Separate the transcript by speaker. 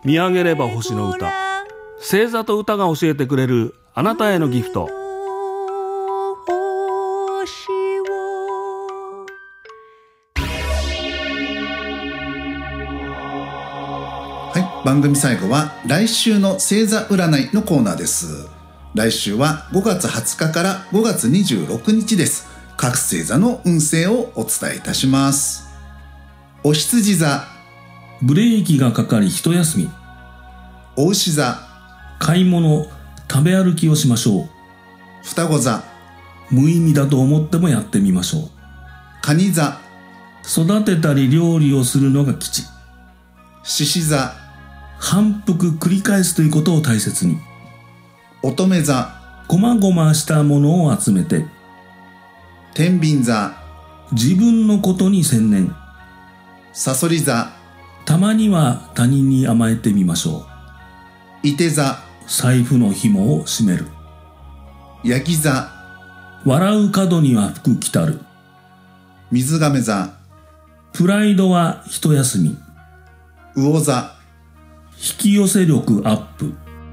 Speaker 1: 見上げれば星の歌。星座と歌が教えてくれるあなたへのギフト。
Speaker 2: はい、番組最後は来週の星座占いのコーナーです。来週は5月20日から5月26日です。各星座の運勢をお伝えいたします。お羊座、
Speaker 3: ブレーキがかかり一休み。
Speaker 2: お牛座、
Speaker 3: 買い物、食べ歩きをしましょう。
Speaker 2: 双子座、
Speaker 3: 無意味だと思ってもやってみましょう。
Speaker 2: 蟹座、
Speaker 3: 育てたり料理をするのが吉。
Speaker 2: 獅子座、
Speaker 3: 反復繰り返すということを大切に。
Speaker 2: 乙女座、
Speaker 3: こまごましたものを集めて。
Speaker 2: 天秤座、
Speaker 3: 自分のことに専念。
Speaker 2: さそり座、
Speaker 3: たまには他人に甘えてみましょう。
Speaker 2: いて座、
Speaker 3: 財布の紐を締める。
Speaker 2: ヤギ座、
Speaker 3: 笑う角には福来たる。
Speaker 2: 水亀座、
Speaker 3: プライドは一休み。
Speaker 2: 魚座、
Speaker 3: 引き寄せ力アップ。